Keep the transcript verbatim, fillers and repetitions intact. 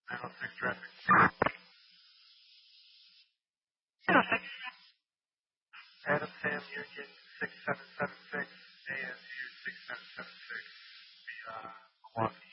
nine oh six traffic. nine oh six. Adam Sam Union six seven seven six, A S U six seven seven six, uh, Milwaukee.